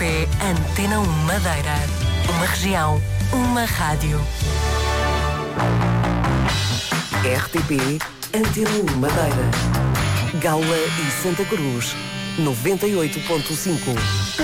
RTP Antena 1 Madeira. Uma região, uma rádio. RTP Antena 1 Madeira. Gaula e Santa Cruz, 98.5.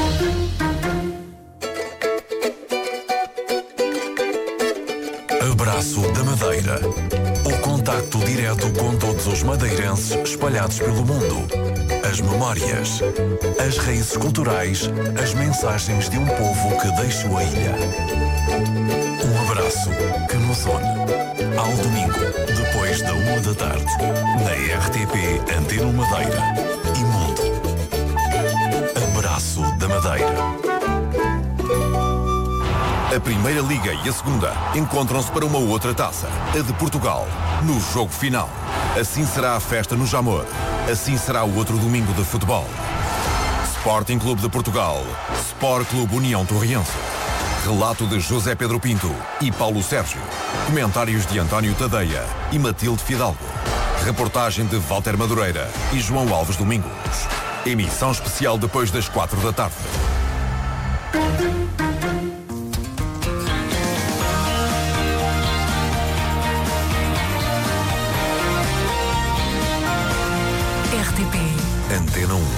Abraço da Madeira. O contacto direto com todos os madeirenses espalhados pelo mundo. As memórias, as raízes culturais, as mensagens de um povo que deixou a ilha. Um abraço que nos une. Ao domingo, depois da 1 da tarde, na RTP Antena Madeira e Mundo. Abraço da Madeira. A Primeira Liga e a Segunda encontram-se para uma outra taça, a de Portugal, no jogo final. Assim será a festa no Jamor. Assim será o outro domingo de futebol. Sporting Clube de Portugal, Sport Clube União Torriense. Relato de José Pedro Pinto e Paulo Sérgio. Comentários de António Tadeia e Matilde Fidalgo. Reportagem de Walter Madureira e João Alves Domingos. Emissão especial depois das 4 da tarde. RTP Antena 1.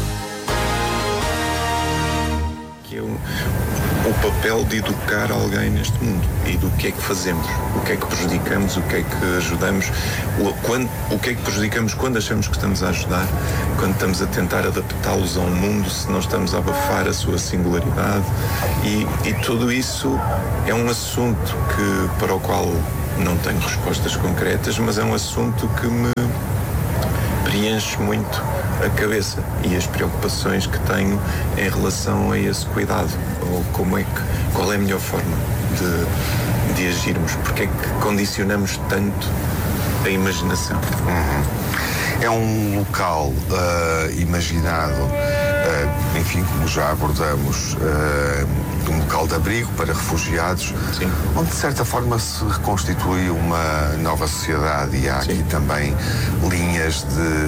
Que é o papel de educar alguém neste mundo e do que é que fazemos, o que é que prejudicamos, o que é que ajudamos, o que é que prejudicamos quando achamos que estamos a ajudar, quando estamos a tentar adaptá-los a um mundo, se não estamos a abafar a sua singularidade e tudo isso é um assunto para o qual não tenho respostas concretas, mas é um assunto que me preenche muito a cabeça e as preocupações que tenho em relação a esse cuidado, ou qual é a melhor forma de agirmos, porque é que condicionamos tanto a imaginação. É um local imaginado, enfim, como já abordamos, um local de abrigo para refugiados. Sim. Onde de certa forma se reconstitui uma nova sociedade e há aqui também linhas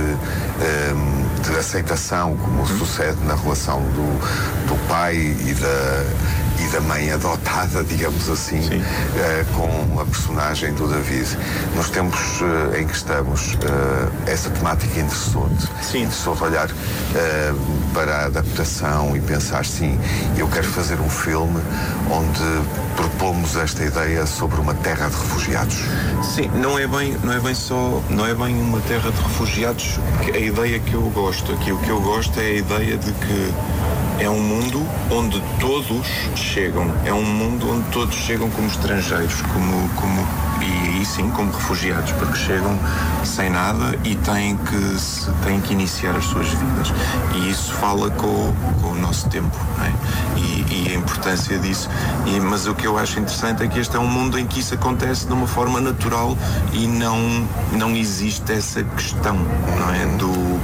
de aceitação, como sucede na relação do pai e da mãe adotada, digamos assim, com a personagem do David. Nos tempos em que estamos, essa temática interessou-te. Sim. Interessou-te olhar para a adaptação e pensar, sim, eu quero fazer um filme onde propomos esta ideia sobre uma terra de refugiados. Sim, não é bem uma terra de refugiados a ideia que eu gosto. Aqui o que eu gosto é a ideia de que é um mundo onde todos chegam. É um mundo onde todos chegam como estrangeiros, e aí sim, como refugiados, porque chegam sem nada e têm que iniciar as suas vidas. E isso fala com o nosso tempo, não é? E a importância disso. Mas o que eu acho interessante é que este é um mundo em que isso acontece de uma forma natural e não existe essa questão, não é?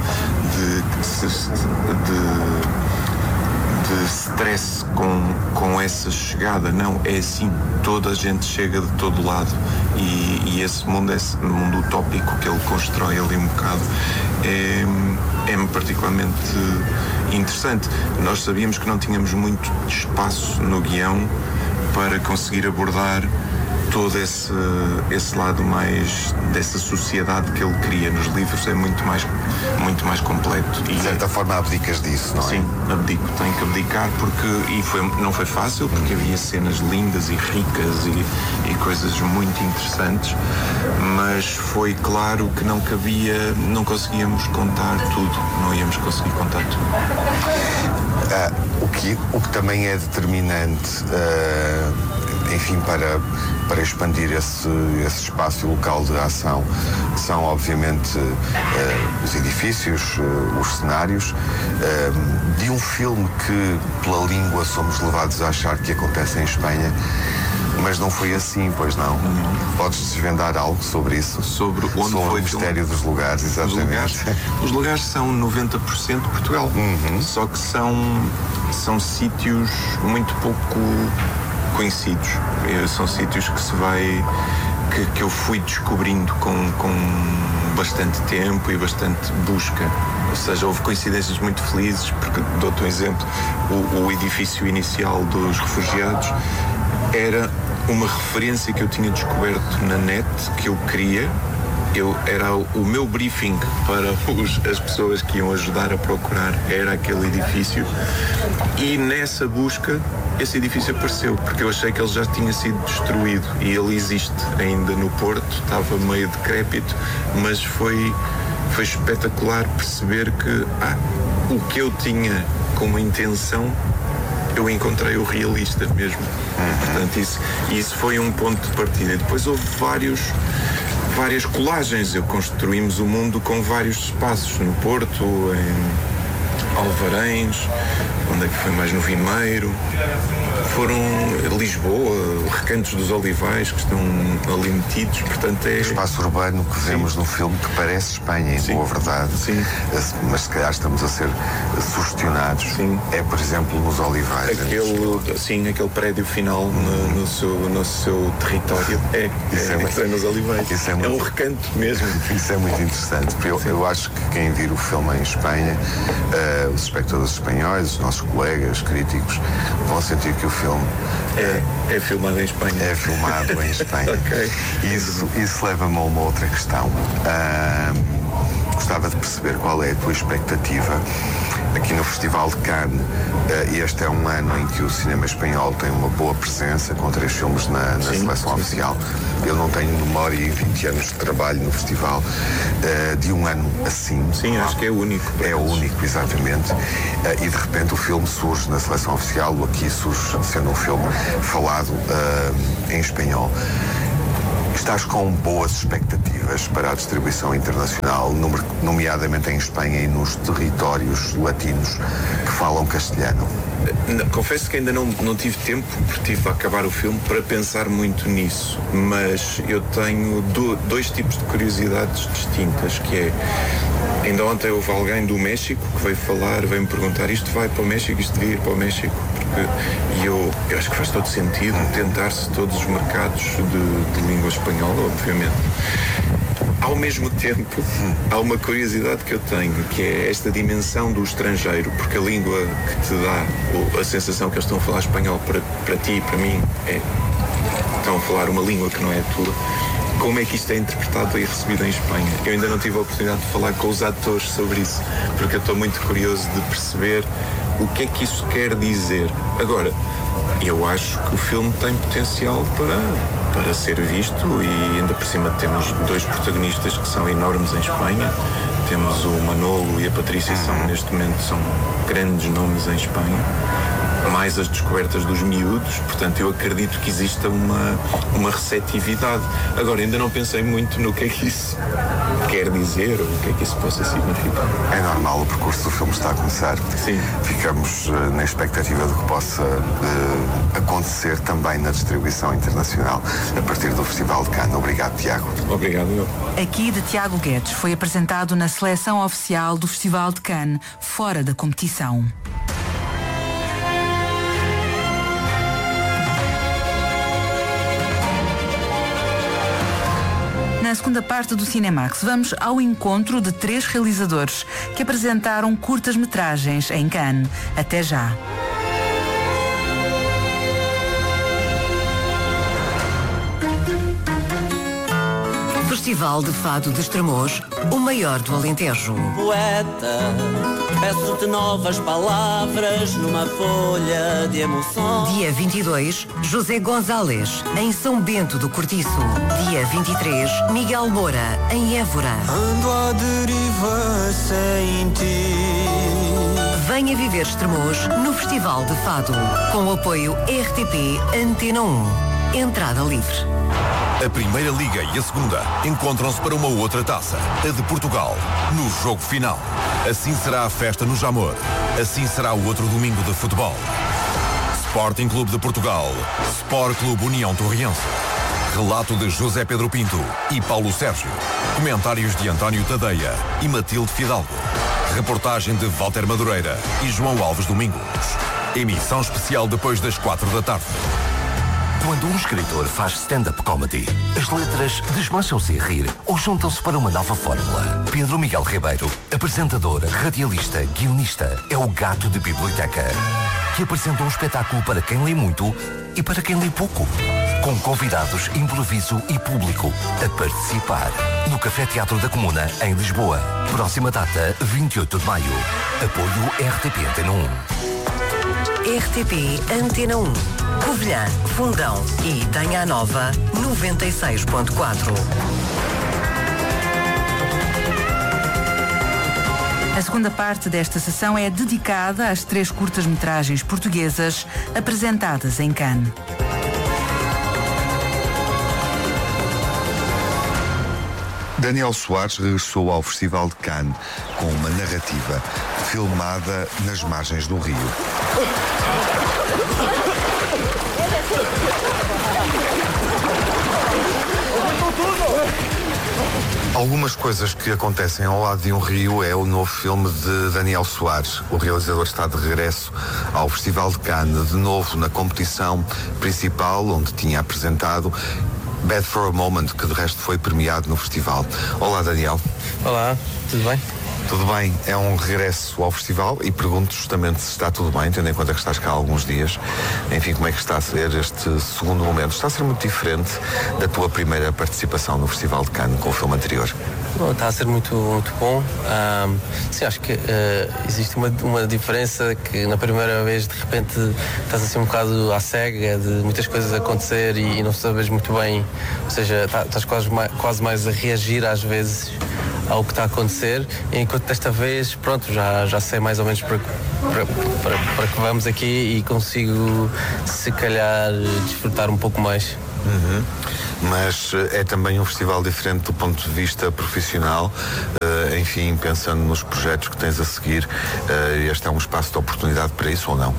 De stress com essa chegada. Não, é assim, toda a gente chega de todo lado e esse mundo utópico que ele constrói ali um bocado é particularmente interessante. Nós sabíamos que não tínhamos muito espaço no guião para conseguir abordar todo esse lado mais dessa sociedade que ele cria nos livros. É muito mais completo. De certa forma abdicas disso, não é? Sim, abdico, tenho que abdicar não foi fácil, porque havia cenas lindas e ricas e coisas muito interessantes, mas foi claro que não conseguíamos contar tudo, não íamos conseguir contar tudo. O que também é determinante, enfim, para expandir esse espaço e local de ação, são obviamente os edifícios, os cenários, de um filme que pela língua somos levados a achar que acontece em Espanha, mas não foi assim, pois não? Podes desvendar algo sobre isso? Sobre onde sobre foi o mistério dos lugares, exatamente. Os lugares são 90% Portugal, só que são sítios muito pouco conhecidos. São sítios que se vai que eu fui descobrindo com bastante tempo e bastante busca. Ou seja, houve coincidências muito felizes, porque, dou-te um exemplo, o edifício inicial dos refugiados era uma referência que eu tinha descoberto na net, que eu queria. Era o meu briefing para as pessoas que iam ajudar a procurar, era aquele edifício, e nessa busca esse edifício apareceu, porque eu achei que ele já tinha sido destruído, e ele existe ainda no Porto, estava meio decrépito, mas foi espetacular perceber que o que eu tinha como intenção, eu encontrei o realista mesmo. Portanto, isso foi um ponto de partida. E depois houve várias colagens. Construímos o mundo com vários espaços, no Porto, em Alvarães, onde é que foi mais, no Vimeiro, foram Lisboa, Recantos dos Olivais, que estão ali metidos, portanto é... O espaço urbano que vemos no filme que parece Espanha, em boa verdade, mas se calhar estamos a ser sugestionados. É, por exemplo, nos Olivais. Aquele prédio final no seu território é nos Olivais. É um recanto mesmo. Isso é muito interessante, porque eu acho que quem vir o filme em Espanha, os espectadores espanhóis, os nossos colegas críticos, vão sentir que o filme é filmado em Espanha. É filmado em Espanha. Okay. Isso leva-me a uma outra questão. Gostava de perceber qual é a tua expectativa aqui no Festival de Cannes. Este é um ano em que o cinema espanhol tem uma boa presença, com 3 filmes na seleção oficial. Eu não tenho memória em 20 anos de trabalho no festival de um ano assim. Sim, acho que é o único. É o único, exatamente. E de repente o filme surge na seleção oficial, ou aqui surge sendo um filme falado em espanhol. Estás com boas expectativas para a distribuição internacional, nomeadamente em Espanha e nos territórios latinos que falam castelhano? Confesso que ainda não tive tempo, porque tive a acabar o filme, para pensar muito nisso. Mas eu tenho 2 tipos de curiosidades distintas, que é... Ainda ontem houve alguém do México que veio-me perguntar: isto vai para o México, isto devia ir para o México? E eu acho que faz todo sentido tentar-se todos os mercados de língua espanhola, obviamente. Ao mesmo tempo, há uma curiosidade que eu tenho, que é esta dimensão do estrangeiro, porque a língua que te dá a sensação que eles estão a falar espanhol para ti e para mim estão a falar uma língua que não é a tua. Como é que isto é interpretado e recebido em Espanha? Eu ainda não tive a oportunidade de falar com os atores sobre isso, porque eu estou muito curioso de perceber o que é que isso quer dizer. Agora, eu acho que o filme tem potencial para ser visto, e ainda por cima temos 2 protagonistas que são enormes em Espanha. Temos o Manolo e a Patrícia, neste momento são grandes nomes em Espanha, mais as descobertas dos miúdos, portanto eu acredito que exista uma receptividade. Agora, ainda não pensei muito no que é que isso quer dizer, ou o que é que isso possa significar. É normal, o percurso do filme está a começar. Sim. Ficamos na expectativa de que possa acontecer também na distribuição internacional a partir do Festival de Cannes. Obrigado, Tiago. Obrigado, eu. Aqui de Tiago Guedes foi apresentado na seleção oficial do Festival de Cannes, fora da competição. Na segunda parte do Cinemax, vamos ao encontro de 3 realizadores que apresentaram curtas-metragens em Cannes. Até já. Festival de Fado de Estremoz, o maior do Alentejo. Poeta, peço-te novas palavras numa folha de emoção. Dia 22, José Gonzalez, em São Bento do Cortiço. Dia 23, Miguel Moura, em Évora. Ando à deriva sem ti. Venha viver Estremoz no Festival de Fado, com o apoio RTP Antena 1. Entrada livre. A Primeira Liga e a Segunda encontram-se para uma outra taça, a de Portugal, no jogo final. Assim será a festa no Jamor. Assim será o outro domingo de futebol. Sporting Clube de Portugal, Sport Clube União Torriense. Relato de José Pedro Pinto e Paulo Sérgio. Comentários de António Tadeia e Matilde Fidalgo. Reportagem de Walter Madureira e João Alves Domingos. Emissão especial depois das 4 da tarde. Quando um escritor faz stand-up comedy, as letras desmancham-se a rir ou juntam-se para uma nova fórmula. Pedro Miguel Ribeiro, apresentador, radialista, guionista, é o gato de biblioteca, que apresenta um espetáculo para quem lê muito e para quem lê pouco. Com convidados, improviso e público a participar. No Café Teatro da Comuna, em Lisboa. Próxima data, 28 de maio. Apoio RTP Antena 1. RTP Antena 1. Covilhã, Fundão e Tanha Nova 96.4. A segunda parte desta sessão é dedicada às 3 curtas-metragens portuguesas apresentadas em Cannes. Daniel Soares regressou ao Festival de Cannes com uma narrativa filmada nas margens do rio. Algumas coisas que acontecem ao lado de um rio é o novo filme de Daniel Soares. O realizador está de regresso ao Festival de Cannes, de novo na competição principal, onde tinha apresentado Bad for a Moment, que de resto foi premiado no festival. Olá, Daniel. Olá, tudo bem? Tudo bem, é um regresso ao festival e pergunto justamente se está tudo bem, tendo em conta que estás cá há alguns dias. Enfim, como é que está a ser este segundo momento? Está a ser muito diferente da tua primeira participação no Festival de Cannes com o filme anterior? Está a ser muito bom. Sim, acho que existe uma diferença que na primeira vez de repente estás assim um bocado à cega de muitas coisas a acontecer e não sabes muito bem, ou seja, estás quase mais a reagir às vezes ao que está a acontecer, enquanto desta vez, pronto, já sei mais ou menos para que vamos aqui e consigo, se calhar, desfrutar um pouco mais. Uhum. Mas é também um festival diferente do ponto de vista profissional, enfim, pensando nos projetos que tens a seguir, este é um espaço de oportunidade para isso ou não?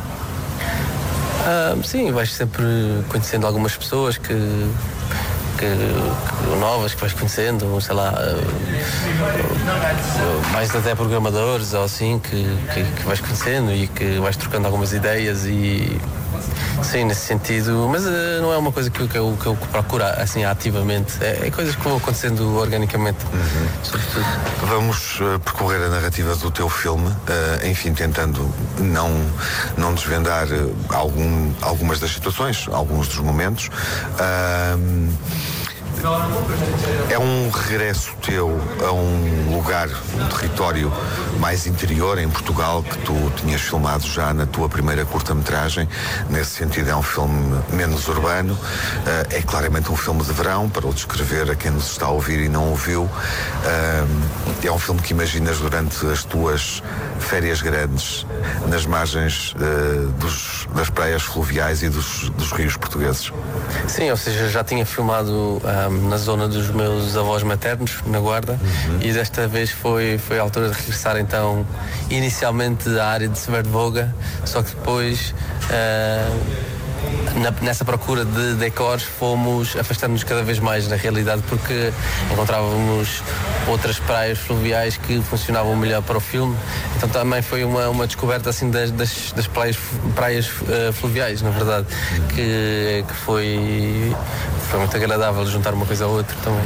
Sim, vais sempre conhecendo algumas pessoas que novas que vais conhecendo, sei lá, mais até programadores ou assim que vais conhecendo e que vais trocando algumas ideias e sim, nesse sentido, mas não é uma coisa que eu procuro assim ativamente, é coisas que vão acontecendo organicamente. Sobretudo. Vamos percorrer a narrativa do teu filme, enfim, tentando não desvendar algumas das situações, alguns dos momentos. É um regresso teu a um lugar, um território mais interior em Portugal que tu tinhas filmado já na tua primeira curta-metragem. Nesse sentido é um filme menos urbano, é claramente um filme de verão, para o descrever a quem nos está a ouvir e não ouviu. É um filme que imaginas durante as tuas férias grandes nas margens das praias fluviais e dos rios portugueses. Sim, ou seja, já tinha filmado na zona dos meus avós maternos, na Guarda, e desta vez foi a altura de regressar então inicialmente à área de Severo de Voga, só que depois nessa procura de decors fomos afastando-nos cada vez mais na realidade, porque encontrávamos outras praias fluviais que funcionavam melhor para o filme, então também foi uma descoberta assim das praias fluviais, na verdade, que foi muito agradável juntar uma coisa à outra também.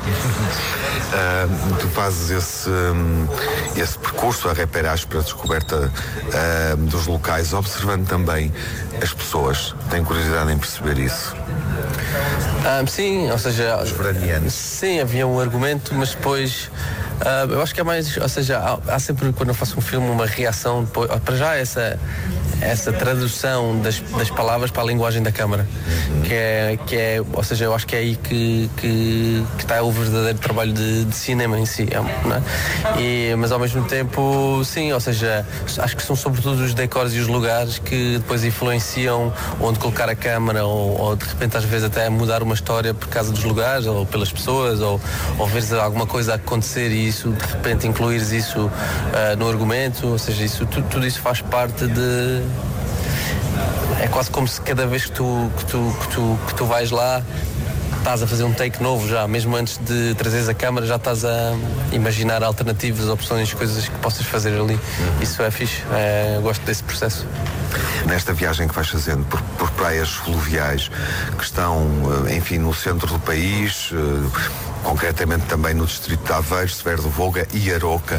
Tu fazes esse percurso a reparar para a descoberta dos locais, observando também as pessoas. Tenho curiosidade em perceber isso. Sim, ou seja, os veranianos. Sim, havia um argumento, mas depois eu acho que é mais, ou seja, há sempre, quando eu faço um filme, uma reação depois, para já essa tradução das palavras para a linguagem da câmara, que é, ou seja, eu acho que é aí que está o verdadeiro trabalho de cinema em si, não é? Mas ao mesmo tempo, sim, ou seja, acho que são sobretudo os decors e os lugares que depois influenciam onde colocar a câmara ou de repente às vezes até mudar uma história por causa dos lugares ou pelas pessoas ou veres alguma coisa a acontecer e isso, de repente incluires isso no argumento, ou seja, tudo isso faz parte de... É quase como se cada vez que tu vais lá estás a fazer um take novo já, mesmo antes de trazeres a câmara, já estás a imaginar alternativas, opções, coisas que possas fazer ali. Isso é fixe, gosto desse processo. nesta viagem que vais fazendo por praias fluviais que estão, enfim, no centro do país, concretamente também no distrito de Aveiro, Severo do Voga e Aroca,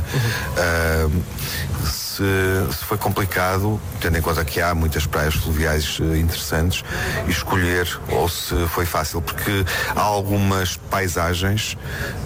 se foi complicado, tendo em conta que há muitas praias fluviais interessantes, escolher, ou se foi fácil, porque há algumas paisagens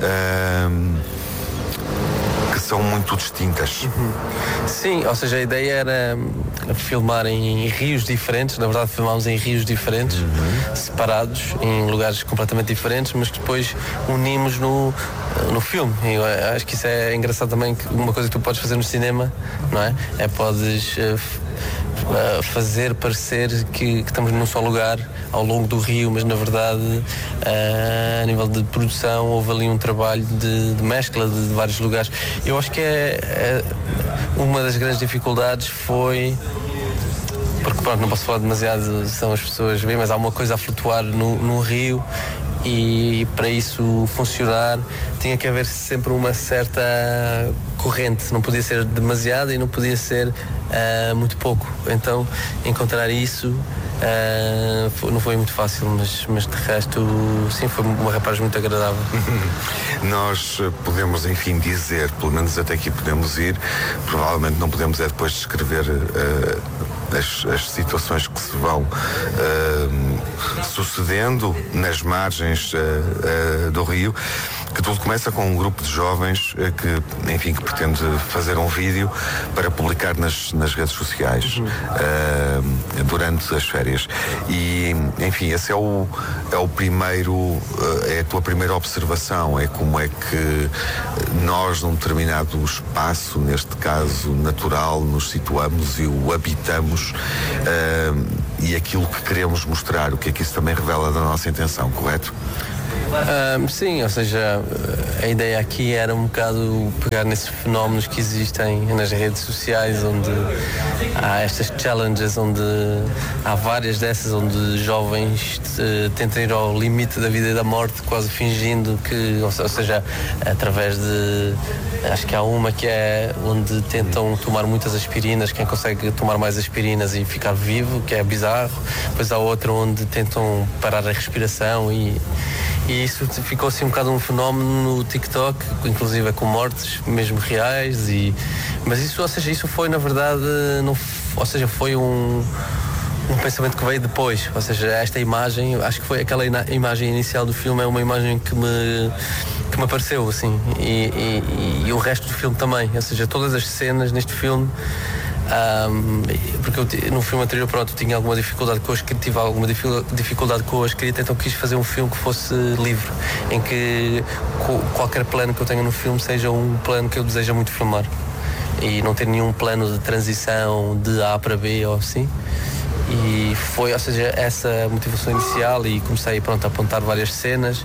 que são muito distintas. Sim, ou seja, a ideia era filmar em rios diferentes. Na verdade, filmámos em rios diferentes, separados, em lugares completamente diferentes, mas que depois unimos no filme. E eu acho que isso é engraçado também, que uma coisa que tu podes fazer no cinema, não é? É podes fazer parecer que estamos num só lugar ao longo do rio, mas na verdade a nível de produção houve ali um trabalho de mescla de vários lugares. Eu acho que uma das grandes dificuldades foi, porque pronto, não posso falar demasiado, são as pessoas bem, mas há uma coisa a flutuar no rio, e para isso funcionar tinha que haver sempre uma certa corrente, não podia ser demasiada e não podia ser muito pouco. Então encontrar isso não foi muito fácil, mas de resto sim, foi uma rapaz muito agradável. Nós podemos, enfim, dizer, pelo menos até aqui podemos ir, provavelmente não podemos depois descrever as situações que se vão sucedendo nas margens do rio, que tudo começa com um grupo de jovens que pretende fazer um vídeo para publicar nas redes sociais durante as férias. E, enfim, esse é o primeiro, é a tua primeira observação, é como é que nós, num determinado espaço, neste caso natural, nos situamos e o habitamos, e aquilo que queremos mostrar, o que é que isso também revela da nossa intenção, correto? Sim, ou seja, a ideia aqui era um bocado pegar nesses fenómenos que existem nas redes sociais, onde há estas challenges, onde há várias dessas, onde jovens tentam ir ao limite da vida e da morte, quase fingindo que, ou seja, através de, acho que há uma que é onde tentam tomar muitas aspirinas, quem consegue tomar mais aspirinas e ficar vivo, que é bizarro. Depois há outra onde tentam parar a respiração e isso ficou assim um bocado um fenómeno no TikTok, inclusive com mortes mesmo reais, mas isso, ou seja, isso foi na verdade, ou seja, foi um pensamento que veio depois, ou seja, esta imagem, acho que foi aquela imagem inicial do filme, é uma imagem que me apareceu, assim, e o resto do filme também, ou seja, todas as cenas neste filme, porque eu, no filme anterior, pronto, tinha alguma dificuldade com a escrita, tive alguma dificuldade com a escrita, então quis fazer um filme que fosse livre, em que qualquer plano que eu tenha no filme seja um plano que eu desejo muito filmar e não ter nenhum plano de transição de A para B ou assim. E foi, ou seja, essa motivação inicial, e comecei, pronto, a apontar várias cenas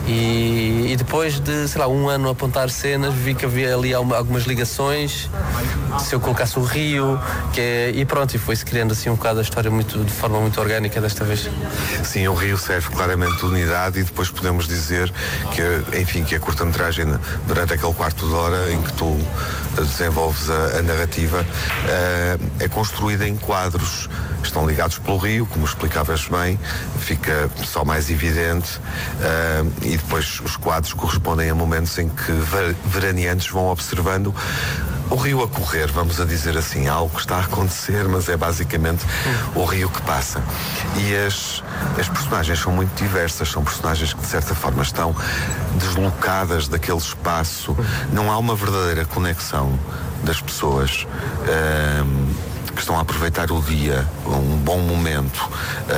e depois de, sei lá, um ano a apontar cenas, vi que havia ali algumas ligações, se eu colocasse o rio, e pronto, e foi-se criando assim um bocado a história de forma muito orgânica desta vez. Sim, o rio serve claramente de unidade, e depois podemos dizer que, enfim, que a curta-metragem, durante aquele quarto de hora em que tu desenvolves a narrativa, é construída em quadros, estão ligados pelo rio, como explicavas bem, fica só mais evidente, e depois os quadros correspondem a momentos em que veraneantes vão observando o rio a correr, vamos a dizer assim, algo que está a acontecer, mas é basicamente o rio que passa. E as personagens são muito diversas, são personagens que de certa forma estão deslocadas daquele espaço, não há uma verdadeira conexão das pessoas que estão a aproveitar o dia, um bom momento,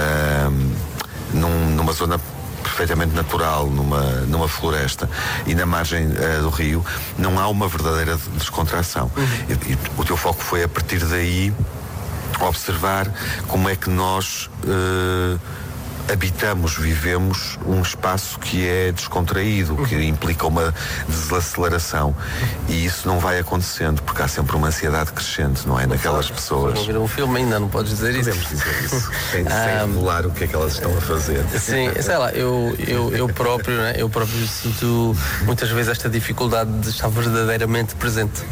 numa zona perfeitamente natural, numa floresta e na margem do rio, não há uma verdadeira descontração. E o teu foco foi, a partir daí, observar como é que nós habitamos, vivemos um espaço que é descontraído, que implica uma desaceleração, e isso não vai acontecendo porque há sempre uma ansiedade crescente, não é? Naquelas pessoas. Não viram um filme ainda, não podes dizer isso. Podemos dizer isso, sem revelar o que é que elas estão a fazer. Sim, sei lá, eu próprio, né? Eu próprio sinto muitas vezes esta dificuldade de estar verdadeiramente presente.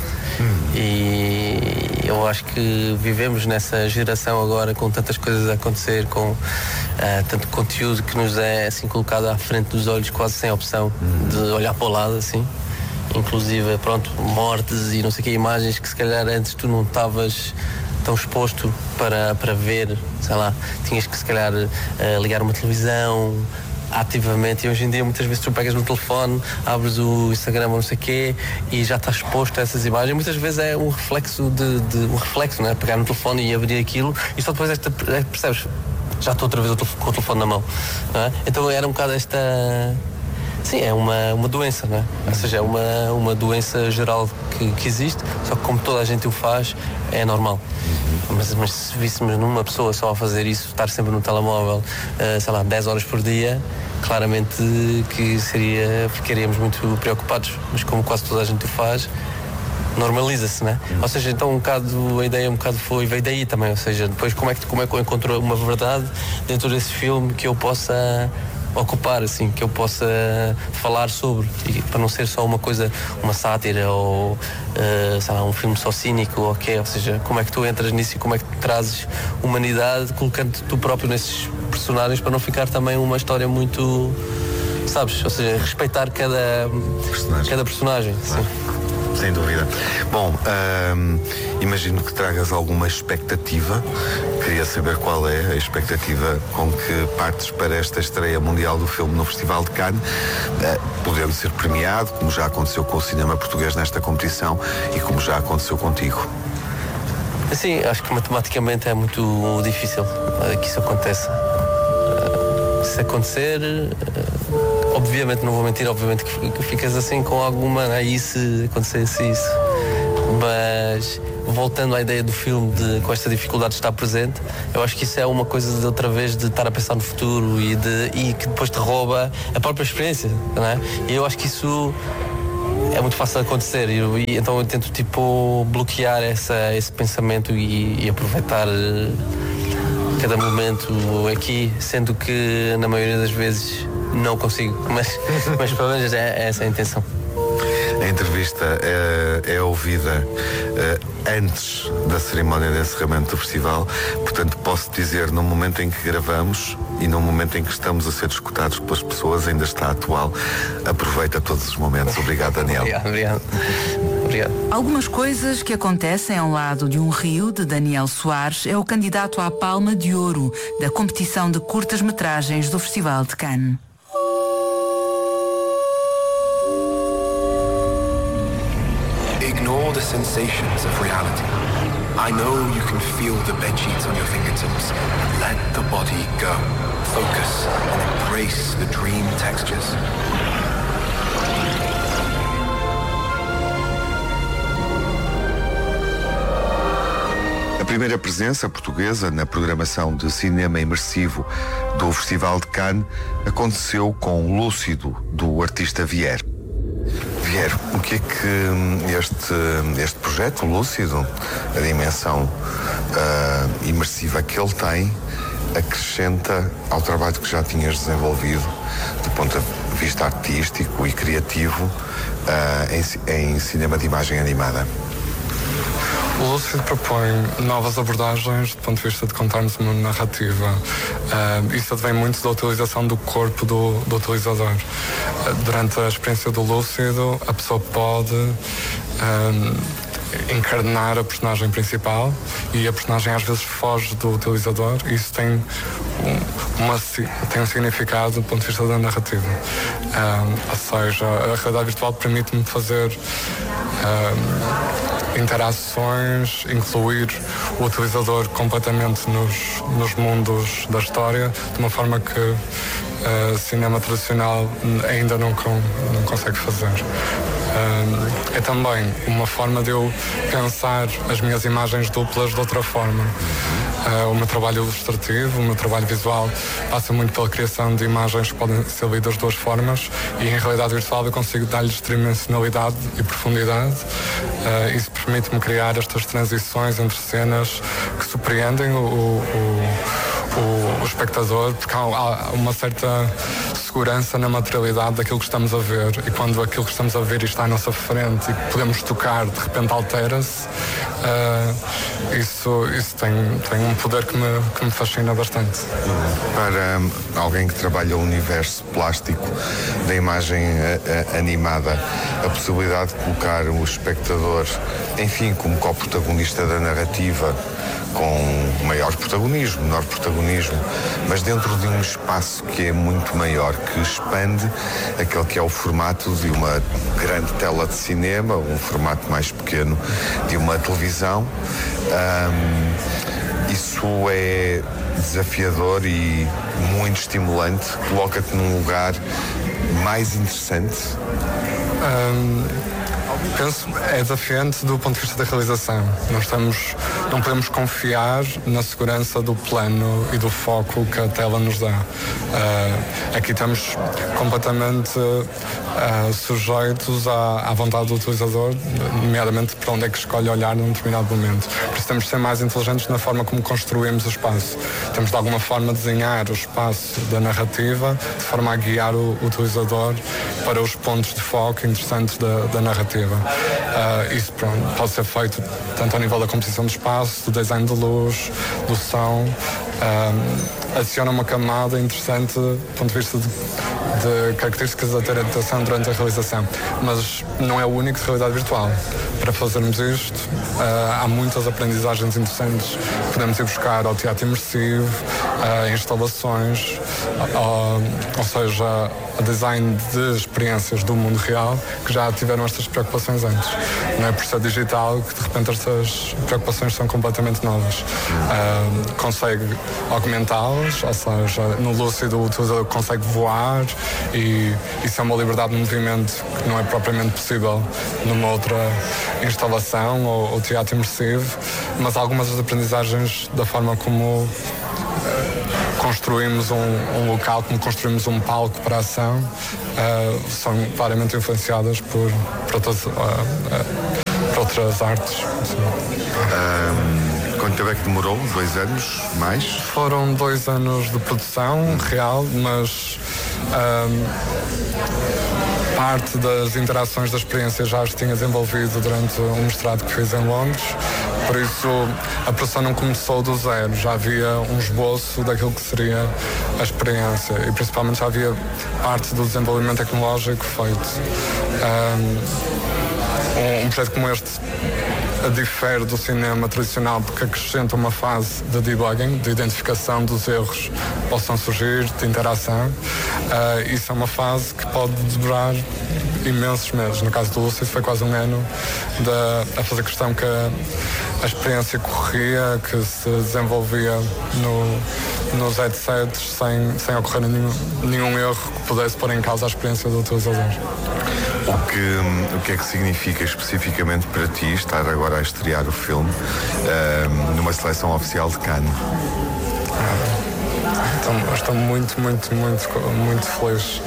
E eu acho que vivemos nessa geração agora com tantas coisas a acontecer, com tanto conteúdo que nos é assim colocado à frente dos olhos, quase sem opção de olhar para o lado, assim. Inclusive, pronto, mortes e não sei que, imagens que se calhar antes tu não estavas tão exposto para ver, sei lá, tinhas que se calhar ligar uma televisão ativamente, e hoje em dia muitas vezes tu pegas no telefone, abres o Instagram ou não sei o quê e já estás exposto a essas imagens. Muitas vezes é um reflexo um reflexo, né? Pegar no telefone e abrir aquilo e só depois percebes, já estou outra vez com o telefone na mão, não é? Então era um bocado esta... Sim, é uma doença, não é? Ou seja, é uma doença geral que existe, só que como toda a gente o faz, é normal. Mas se víssemos numa pessoa só a fazer isso, estar sempre no telemóvel, sei lá, 10 horas por dia, claramente que ficaríamos muito preocupados. Mas como quase toda a gente o faz, normaliza-se, né? Ou seja, então a ideia veio daí também. Ou seja, depois como é que eu encontro uma verdade dentro desse filme que eu possa ocupar, assim, que eu possa falar sobre, e para não ser só uma coisa, uma sátira ou sei lá, um filme só cínico ou quê, ou seja, como é que tu entras nisso e como é que tu trazes humanidade colocando tu próprio nesses personagens para não ficar também uma história muito, sabes, ou seja, respeitar cada personagem. Claro. Sim. Sem dúvida. Bom, imagino que tragas alguma expectativa. Queria saber qual é a expectativa com que partes para esta estreia mundial do filme no Festival de Cannes, podendo ser premiado, como já aconteceu com o cinema português nesta competição e como já aconteceu contigo. Sim, acho que matematicamente é muito difícil que isso aconteça. Se acontecer, obviamente, não vou mentir, obviamente que ficas assim com alguma, aí se acontecesse isso. Mas voltando à ideia do filme, com esta dificuldade de estar presente, eu acho que isso é uma coisa de outra vez de estar a pensar no futuro e que depois te rouba a própria experiência, não é? E eu acho que isso é muito fácil de acontecer e então eu tento bloquear esse pensamento e aproveitar cada momento aqui, sendo que na maioria das vezes não consigo, mas pelo menos é essa a intenção. A entrevista é ouvida antes da cerimónia de encerramento do festival, portanto posso dizer, no momento em que gravamos e no momento em que estamos a ser escutados pelas pessoas, ainda está atual. Aproveita todos os momentos. Obrigado, Daniel. Obrigado. Algumas coisas que acontecem ao lado de um rio, de Daniel Soares, é o candidato à Palma de Ouro da competição de curtas-metragens do Festival de Cannes. Ignore the sensations of reality. I know you can feel the bedsheets on your fingertips. Let the body go. Focus and embrace the dream textures. A primeira presença portuguesa na programação de cinema imersivo do Festival de Cannes aconteceu com Lúcido, do artista Vier. Vier, o que é que este projeto, Lúcido, a dimensão imersiva que ele tem, acrescenta ao trabalho que já tinhas desenvolvido do ponto de vista artístico e criativo em cinema de imagem animada? O Lúcido propõe novas abordagens do ponto de vista de contarmos uma narrativa. Isso advém muito da utilização do corpo do utilizador. Durante a experiência do Lúcido, a pessoa pode encarnar a personagem principal e a personagem às vezes foge do utilizador, e isso tem um significado do ponto de vista da narrativa. Ou seja, a realidade virtual permite-me fazer interações, incluir o utilizador completamente nos mundos da história, de uma forma que cinema tradicional ainda não consegue fazer. É também uma forma de eu pensar as minhas imagens duplas de outra forma. O meu trabalho ilustrativo, o meu trabalho visual passa muito pela criação de imagens que podem ser lidas de duas formas, e em realidade virtual eu consigo dar-lhes tridimensionalidade e profundidade. Isso permite-me criar estas transições entre cenas que surpreendem o espectador, porque há uma certa segurança na materialidade daquilo que estamos a ver, e quando aquilo que estamos a ver está à nossa frente e podemos tocar, de repente altera-se. Isso tem um poder que me fascina bastante. Para alguém que trabalha o universo plástico da imagem animada, a possibilidade de colocar o espectador, enfim, como co-protagonista da narrativa, com maior protagonismo, menor protagonismo, mas dentro de um espaço que é muito maior, que expande aquele que é o formato de uma grande tela de cinema, um formato mais pequeno de uma televisão. Isso é desafiador e muito estimulante, coloca-te num lugar mais interessante. Penso é desafiante do ponto de vista da realização. Não podemos confiar na segurança do plano e do foco que a tela nos dá. Aqui estamos completamente sujeitos à vontade do utilizador, nomeadamente para onde é que escolhe olhar num determinado momento. Por isso temos de ser mais inteligentes na forma como construímos o espaço. Temos de alguma forma desenhar o espaço da narrativa de forma a guiar o utilizador para os pontos de foco interessantes da narrativa. Isso pode ser feito tanto ao nível da composição do espaço, do design de luz, do som. Adiciona uma camada interessante do ponto de vista de características da interpretação durante a realização, mas não é o único de realidade virtual. Para fazermos isto, há muitas aprendizagens interessantes. Podemos ir buscar ao teatro imersivo, instalações, ou seja, a design de experiências do mundo real que já tiveram estas preocupações antes. Não é por ser digital que de repente estas preocupações são completamente novas. Consegue aumentá-las, ou seja, no lúcido o utilizador consegue voar, e isso é uma liberdade de movimento que não é propriamente possível numa outra instalação ou teatro imersivo, mas algumas das aprendizagens da forma como construímos um local, como construímos um palco para a ação, são claramente influenciadas por outras artes. Quanto tempo é que demorou? 2 anos? Mais? Foram 2 anos de produção real, mas parte das interações da experiência já as tinha desenvolvido durante um mestrado que fiz em Londres. Por isso, a produção não começou do zero, já havia um esboço daquilo que seria a experiência, e principalmente já havia parte do desenvolvimento tecnológico feito. Um projeto como este difere do cinema tradicional porque acrescenta uma fase de debugging, de identificação dos erros que possam surgir, de interação. Isso é uma fase que pode demorar imensos meses. No caso do Lúcio foi quase 1 ano a fazer questão que a experiência corria, que se desenvolvia nos headsets sem ocorrer nenhum erro que pudesse pôr em causa a experiência do utilizador. O que é que significa especificamente para ti estar agora a estrear o filme numa seleção oficial de Cannes? Estou muito feliz.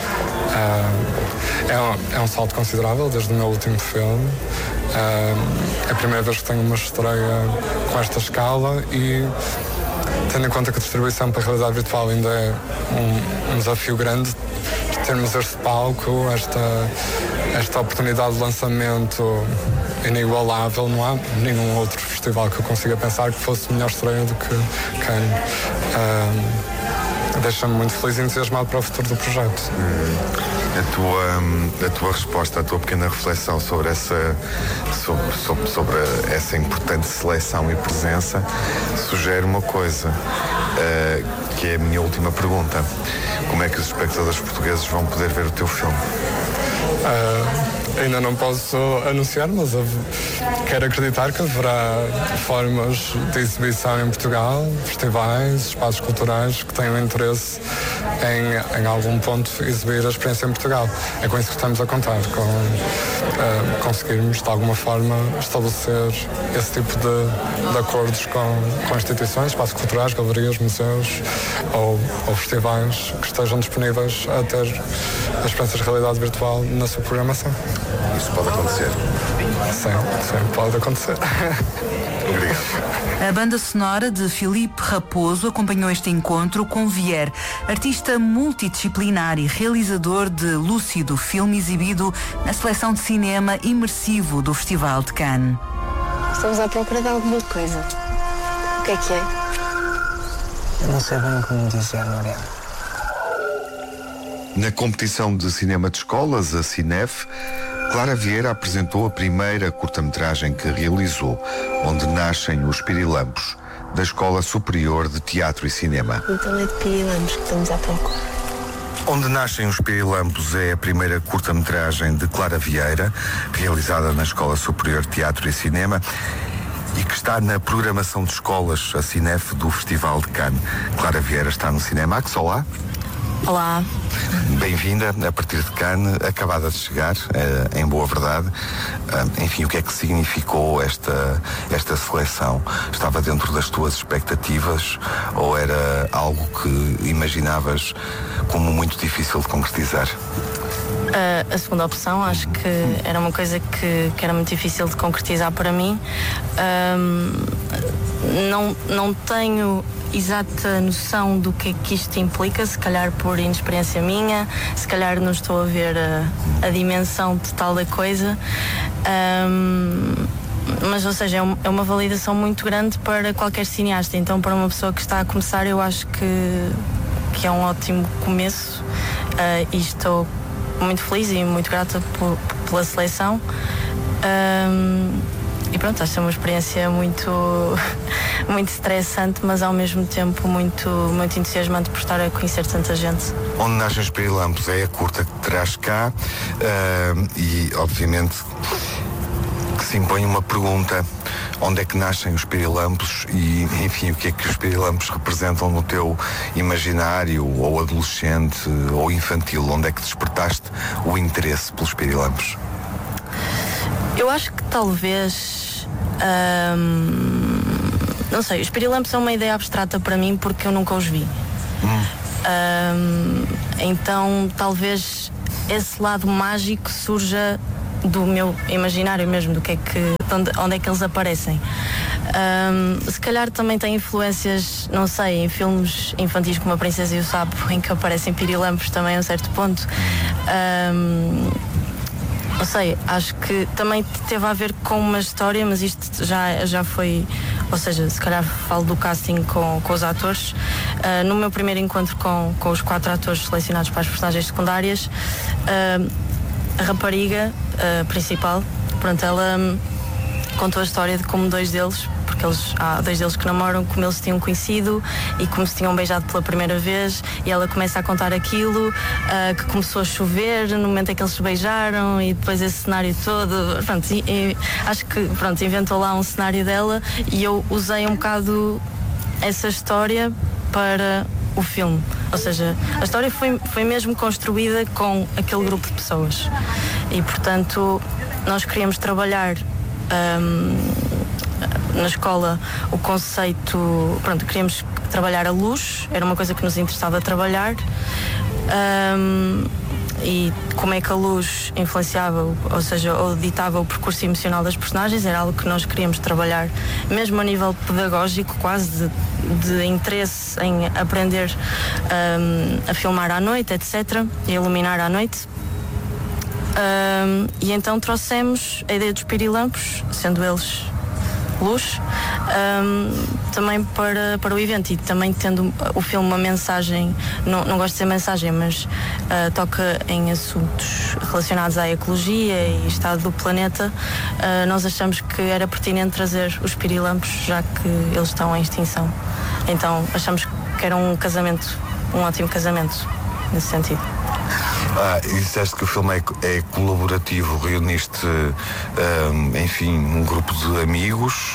É um salto considerável desde o meu último filme. É a primeira vez que tenho uma estreia com esta escala, e tendo em conta que a distribuição para a realidade virtual ainda é um desafio grande, termos este palco, esta oportunidade de lançamento inigualável. Não há nenhum outro festival que eu consiga pensar que fosse melhor estreia do que Cannes. Deixa-me muito feliz e entusiasmado para o futuro do projeto. A tua resposta, a tua pequena reflexão sobre essa importante seleção e presença sugere uma coisa, que é a minha última pergunta. Como é que os espectadores portugueses vão poder ver o teu filme? ainda não posso anunciar, mas quero acreditar que haverá formas de exibição em Portugal, festivais, espaços culturais que tenham interesse em algum ponto exibir a experiência em Portugal. É com isso que estamos a contar, com conseguirmos de alguma forma estabelecer esse tipo de acordos com instituições, espaços culturais, galerias, museus ou festivais que estejam disponíveis a ter as experiências de realidade virtual na sua programação. Isso pode acontecer? Sim, pode acontecer. Obrigado. A banda sonora de Filipe Raposo acompanhou este encontro com Vier, artista multidisciplinar e realizador de Lúcido, filme exibido na seleção de cinema imersivo do Festival de Cannes. Estamos à procura de alguma coisa. O que é? Eu não sei bem como dizer, Mariana. Na competição de cinema de escolas, a Cinef, Clara Vieira apresentou a primeira curta-metragem que realizou, Onde Nascem os Pirilampos, da Escola Superior de Teatro e Cinema. Então é de Pirilampos que estamos à procura. Onde Nascem os Pirilampos é a primeira curta-metragem de Clara Vieira, realizada na Escola Superior de Teatro e Cinema, e que está na programação de escolas, a Cinef, do Festival de Cannes. Clara Vieira está no Cinemax. Olá. Olá. Bem-vinda a partir de Cannes, acabada de chegar, em boa verdade. Enfim, o que é que significou esta seleção? Estava dentro das tuas expectativas ou era algo que imaginavas como muito difícil de concretizar? A segunda opção, acho que era uma coisa que era muito difícil de concretizar para mim. Não tenho exata noção do que é que isto implica, se calhar por inexperiência minha, se calhar não estou a ver a dimensão total da coisa, mas, ou seja, é uma validação muito grande para qualquer cineasta. Então, para uma pessoa que está a começar, eu acho que é um ótimo começo, e estou muito feliz e muito grata pela seleção. E pronto, acho que é uma experiência muito estressante, mas ao mesmo tempo muito entusiasmante por estar a conhecer tanta gente. Onde Nascem os Pirilampos é a curta que terás cá, e obviamente que se impõe uma pergunta: onde é que nascem os pirilampos e, enfim, o que é que os pirilampos representam no teu imaginário, ou adolescente ou infantil? Onde é que despertaste o interesse pelos pirilampos? Eu acho que talvez, não sei, os pirilampos são uma ideia abstrata para mim porque eu nunca os vi. Então talvez esse lado mágico surja do meu imaginário mesmo, onde é que eles aparecem. Se calhar também tem influências, não sei, em filmes infantis como A Princesa e o Sapo, em que aparecem pirilampos também a um certo ponto. Não sei, acho que também teve a ver com uma história, mas isto já foi, ou seja, se calhar falo do casting com os atores. No meu primeiro encontro com os 4 atores selecionados para as personagens secundárias, a rapariga principal, pronto, ela contou a história de como dois deles, porque há 2 deles que namoram, como eles se tinham conhecido e como se tinham beijado pela primeira vez, e ela começa a contar aquilo, que começou a chover no momento em que eles se beijaram, e depois esse cenário todo, pronto, e acho que, pronto, inventou lá um cenário dela, e eu usei um bocado essa história para o filme. Ou seja, a história foi mesmo construída com aquele grupo de pessoas, e portanto nós queríamos trabalhar na escola o conceito, pronto, queríamos trabalhar a luz, era uma coisa que nos interessava trabalhar, e como é que a luz influenciava, ou seja, ou ditava o percurso emocional das personagens, era algo que nós queríamos trabalhar, mesmo a nível pedagógico, quase de interesse em aprender a filmar à noite, etc., e a iluminar à noite. E então trouxemos a ideia dos pirilampos, sendo eles luz, também para o evento, e também tendo o filme uma mensagem, não gosto de dizer mensagem, mas toca em assuntos relacionados à ecologia e estado do planeta. Nós achamos que era pertinente trazer os pirilampos, já que eles estão em extinção. Então achamos que era um ótimo casamento nesse sentido. E disseste que o filme é colaborativo, reuniste, enfim, um grupo de amigos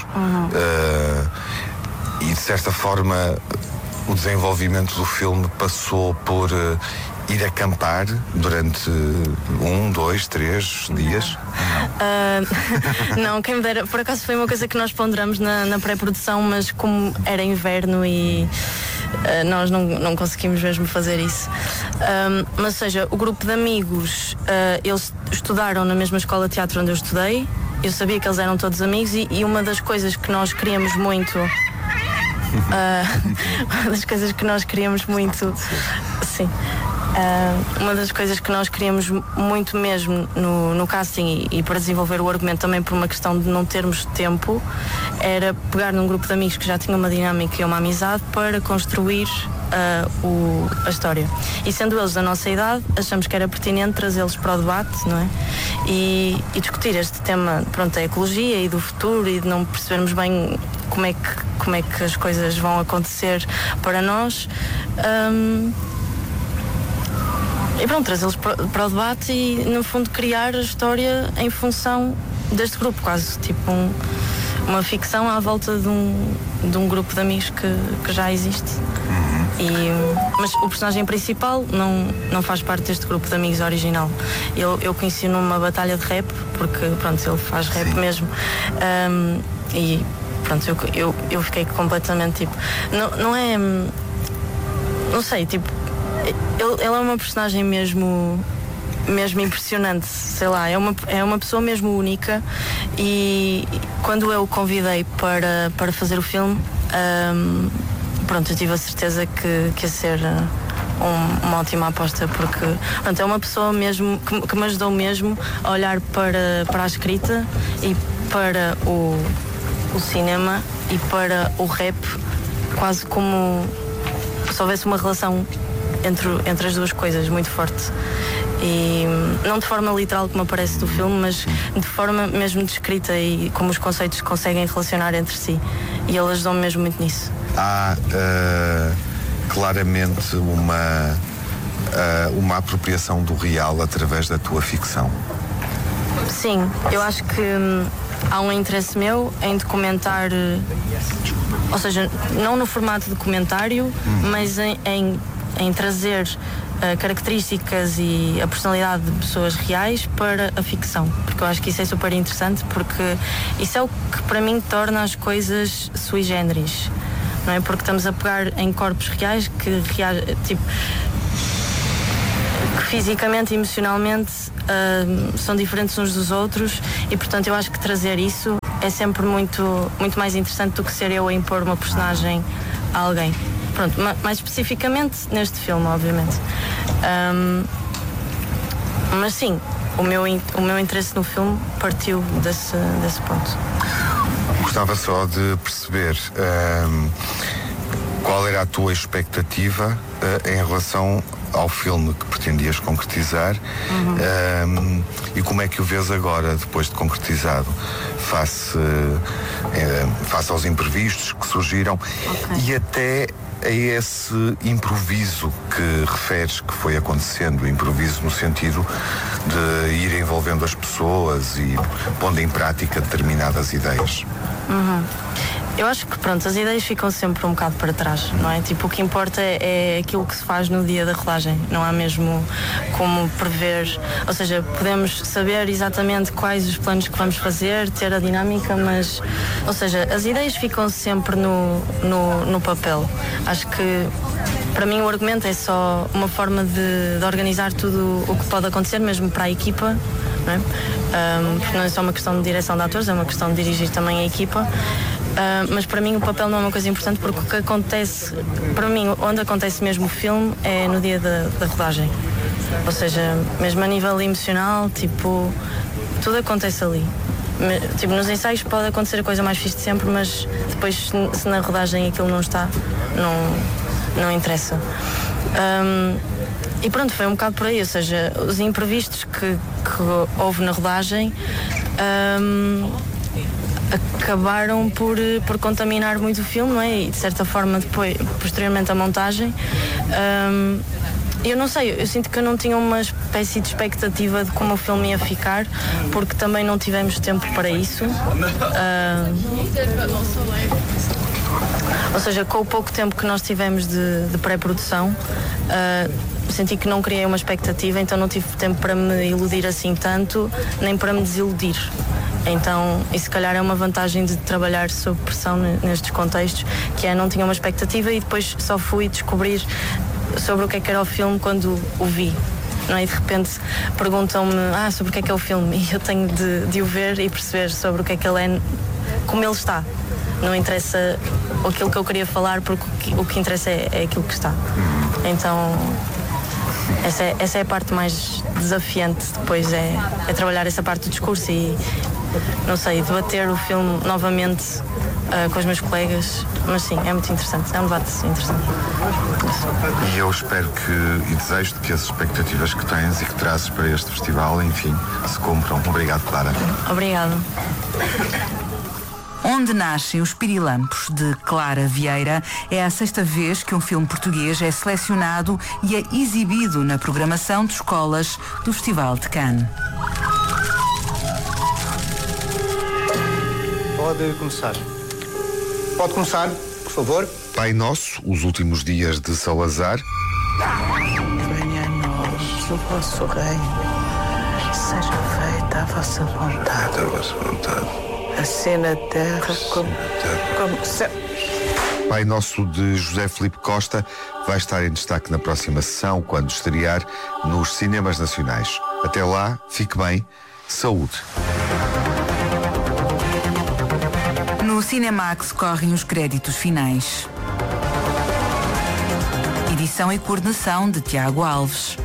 e de certa forma o desenvolvimento do filme passou por ir acampar durante 1, 2, 3 dias? Não, quem me dera. Por acaso foi uma coisa que nós ponderamos na pré-produção, mas como era inverno e nós não conseguimos mesmo fazer isso. Mas seja, o grupo de amigos, eles estudaram na mesma escola de teatro onde eu estudei. Eu sabia que eles eram todos amigos e uma das coisas que nós queríamos muito... uma das coisas que nós queríamos muito... Sim. Uma das coisas que nós queríamos muito mesmo no casting e para desenvolver o argumento também por uma questão de não termos tempo era pegar num grupo de amigos que já tinham uma dinâmica e uma amizade para construir a história. E sendo eles da nossa idade, achamos que era pertinente trazê-los para o debate, não é? E discutir este tema, pronto, da ecologia e do futuro e de não percebermos bem como é que as coisas vão acontecer para nós. E pronto, trazê-los para o debate e, no fundo, criar a história em função deste grupo, quase tipo uma ficção à volta de um grupo de amigos que já existe. Mas o personagem principal não faz parte deste grupo de amigos original. Eu conheci numa batalha de rap, porque pronto, ele faz rap mesmo. E pronto, eu fiquei completamente tipo. Não sei, tipo. Ele é uma personagem mesmo impressionante, sei lá, é uma pessoa mesmo única e quando eu o convidei para fazer o filme, pronto, eu tive a certeza que ia ser uma ótima aposta porque pronto, é uma pessoa mesmo que me ajudou mesmo a olhar para a escrita e para o cinema e para o rap quase como se houvesse uma relação entre as duas coisas muito forte e não de forma literal como aparece do filme, mas de forma mesmo de escrita e como os conceitos conseguem relacionar entre si e ele ajudou-me mesmo muito nisso. Há claramente uma apropriação do real através da tua ficção. Sim, eu acho que há um interesse meu em documentar, ou seja, não no formato de documentário, mas em trazer características e a personalidade de pessoas reais para a ficção, porque eu acho que isso é super interessante, porque isso é o que para mim torna as coisas sui generis, não é? Porque estamos a pegar em corpos reais que fisicamente e emocionalmente são diferentes uns dos outros e portanto eu acho que trazer isso é sempre muito, muito mais interessante do que ser eu a impor uma personagem a alguém. Pronto, mais especificamente neste filme, obviamente. Mas sim, o meu interesse no filme partiu desse ponto. Gostava só de perceber qual era a tua expectativa em relação ao filme que pretendias concretizar e como é que o vês agora, depois de concretizado, face aos imprevistos que surgiram e até a esse improviso que referes que foi acontecendo, improviso no sentido de ir envolvendo as pessoas e pondo em prática determinadas ideias. Eu acho que, pronto, as ideias ficam sempre um bocado para trás, não é? Tipo, o que importa é aquilo que se faz no dia da rodagem. Não há mesmo como prever, ou seja, podemos saber exatamente quais os planos que vamos fazer, ter a dinâmica, mas, ou seja, as ideias ficam sempre no papel. Acho que, para mim, o argumento é só uma forma de organizar tudo o que pode acontecer, mesmo para a equipa, não é? Porque não é só uma questão de direção de atores, é uma questão de dirigir também a equipa. Mas para mim o papel não é uma coisa importante porque o que acontece, para mim, onde acontece mesmo o filme é no dia da rodagem. Ou seja, mesmo a nível emocional, tipo, tudo acontece ali. Tipo, nos ensaios pode acontecer a coisa mais fixe de sempre, mas depois se na rodagem aquilo não está, não interessa. E pronto, foi um bocado por aí, ou seja, os imprevistos que houve na rodagem acabaram por contaminar muito o filme, não é? E de certa forma depois, posteriormente a montagem. Eu não sei, eu sinto que eu não tinha uma espécie de expectativa de como o filme ia ficar, porque também não tivemos tempo para isso. Ou seja, com o pouco tempo que nós tivemos de pré-produção, senti que não criei uma expectativa, então não tive tempo para me iludir assim tanto, nem para me desiludir. Então, isso se calhar é uma vantagem de trabalhar sob pressão nestes contextos, que é não tinha uma expectativa e depois só fui descobrir sobre o que é que era o filme quando o vi. Não é? E de repente perguntam-me sobre o que é o filme, e eu tenho de o ver e perceber sobre o que é que ele é, como ele está. Não interessa aquilo que eu queria falar, porque o que interessa é aquilo que está. Então, essa é a parte mais desafiante depois, é trabalhar essa parte do discurso e, não sei, debater o filme novamente com os meus colegas. Mas sim, é muito interessante, é um debate interessante. E eu espero e desejo que as expectativas que tens e que trazes para este festival, enfim, se cumpram. Obrigado, Clara. Obrigada. Onde Nascem os Pirilampos, de Clara Vieira, é a 6ª vez que um filme português é selecionado e é exibido na programação de escolas do Festival de Cannes. Pode começar. Pode começar, por favor. Pai Nosso, os últimos dias de Salazar. Venha a nós o vosso reino. Seja feita a vossa vontade. A vossa vontade. Assim na terra como céu. Pai Nosso, de José Filipe Costa, vai estar em destaque na próxima sessão, quando estrear nos cinemas nacionais. Até lá, fique bem, saúde. No Cinemax correm os créditos finais. Edição e coordenação de Tiago Alves.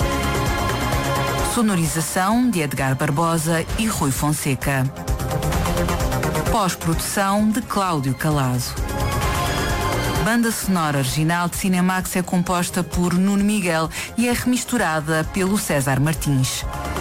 Sonorização de Edgar Barbosa e Rui Fonseca. Pós-produção de Cláudio Calado. Banda sonora original de Cinemax é composta por Nuno Miguel e é remisturada pelo César Martins.